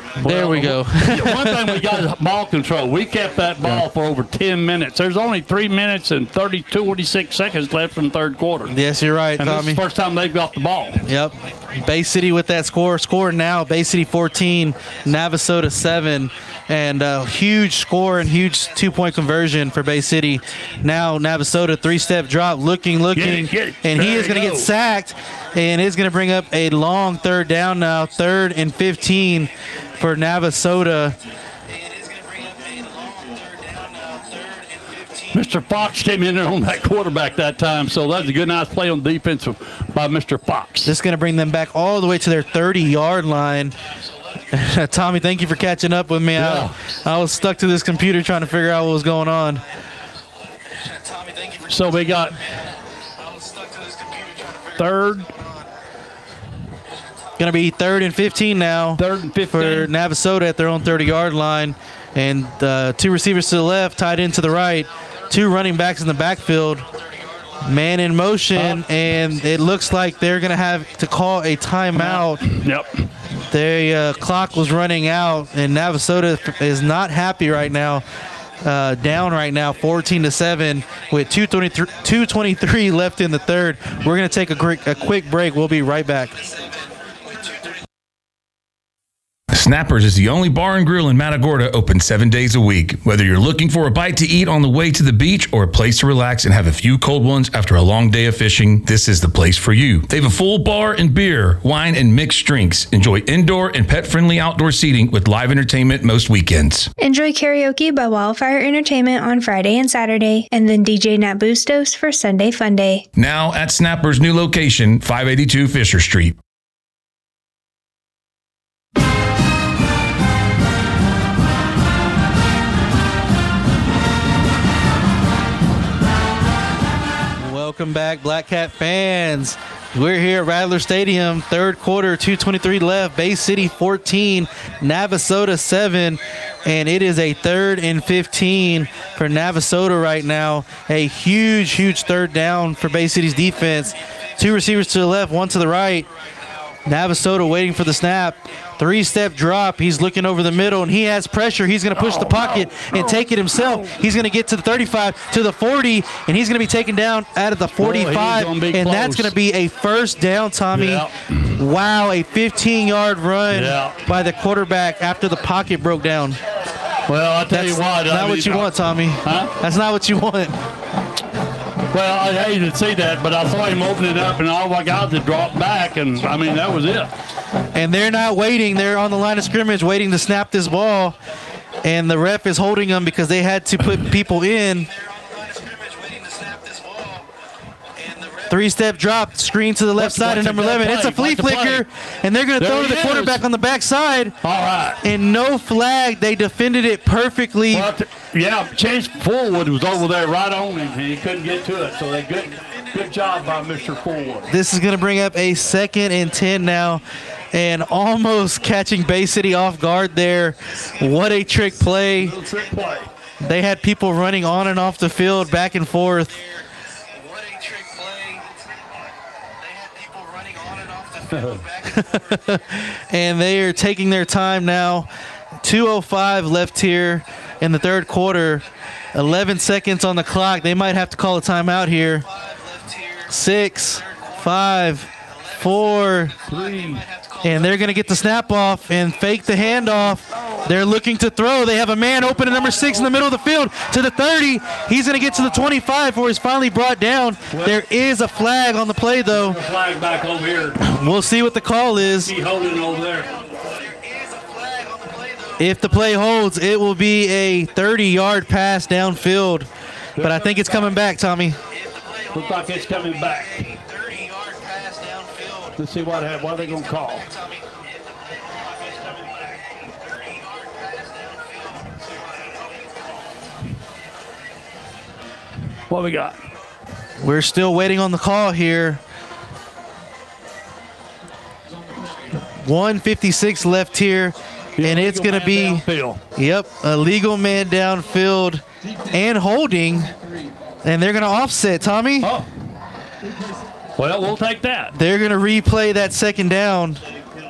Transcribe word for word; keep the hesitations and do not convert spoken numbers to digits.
There we go. One thing we got is ball control. We kept that ball yeah. for over ten minutes. There's only three minutes and thirty-two, forty-six seconds left in the third quarter. Yes, you're right, and Tommy. This is the first time they've got the ball. Yep. Bay City with that score. Score now, Bay City fourteen, Navasota seven. And a huge score and huge two-point conversion for Bay City. Now Navasota, three-step drop, looking, looking. Get it, get it. And there he is going to go. get sacked. And it's going to bring up a long third down now, third and fifteen for Navasota. Mister Fox came in there on that quarterback that time, so that was a good, nice play on defense by Mister Fox. This is going to bring them back all the way to their thirty-yard line. Tommy, thank you for catching up with me. Yeah. I, I was stuck to this computer trying to figure out what was going on. So we got third. Going to be third and fifteen now. Third and fifteen. For Navasota at their own thirty-yard line. And uh, two receivers to the left, tight end to the right. Two running backs in the backfield. Man in motion. Uh, and it looks like they're going to have to call a timeout. Yep. The uh, clock was running out, and Navasota is not happy right now. Uh, down right now, fourteen to seven, with two twenty-three left in the third. We're going to take a quick, a quick break. We'll be right back. Snappers is the only bar and grill in Matagorda open seven days a week. Whether you're looking for a bite to eat on the way to the beach or a place to relax and have a few cold ones after a long day of fishing, this is the place for you. They have a full bar and beer, wine, and mixed drinks. Enjoy indoor and pet-friendly outdoor seating with live entertainment most weekends. Enjoy karaoke by Wildfire Entertainment on Friday and Saturday, and then D J Nat Bustos for Sunday Fun Day. Now at Snappers' new location, five eighty-two Fisher Street. Welcome back, Black Cat fans. We're here at Rattler Stadium, third quarter, two twenty-three left. Bay City fourteen, Navasota seven, and it is a third and fifteen for Navasota right now. A huge, huge third down for Bay City's defense. Two receivers to the left, one to the right. Navasota waiting for the snap. Three-step drop. He's looking over the middle, and he has pressure. He's going to push oh, the pocket no, and take it himself. No. He's going to get to the thirty-five, to the forty, and he's going to be taken down out of the forty-five, Boy, and close. That's going to be a first down, Tommy. Yeah. Wow, a fifteen-yard run yeah. by the quarterback after the pocket broke down. Well, I'll tell That's you what. not I mean, what you want, Tommy. Huh? That's not what you want. Well, I hate to see that, but I saw him open it up, and all my guys had dropped back, and, I mean, that was it. And they're not waiting. They're on the line of scrimmage waiting to snap this ball, and the ref is holding them because they had to put people in. Three-step drop, screen to the left side of number eleven. It's a flea flicker, and they're going to throw to the quarterback on the backside. All right. And no flag. They defended it perfectly. Well, yeah, Chase Forward was over there right on him, and he couldn't get to it. So they good, good job by Mister Forward. This is going to bring up a second and ten now, and almost catching Bay City off guard there. What a trick play. Little trick play. They had people running on and off the field, back and forth. And they are taking their time now. two oh five left here in the third quarter. eleven seconds on the clock. They might have to call a timeout here. Six, five, four, Three. and they're going to get the snap off and fake the handoff. They're looking to throw. They have a man open at number six in the middle of the field to the thirty. He's going to get to the twenty-five before he's finally brought down. There is a flag on the play, though. Flag back over here. We'll see what the call is. He holding over there. If the play holds, it will be a thirty-yard pass downfield. But I think it's coming back, Tommy. Looks like it's coming back. Let's see what what are they going to call. What we got? We're still waiting on the call here. one fifty-six left here, and it's going to be, downfield. Yep, a legal man downfield and holding, and they're going to offset, Tommy. Oh. Well, we'll take that. They're going to replay that second down.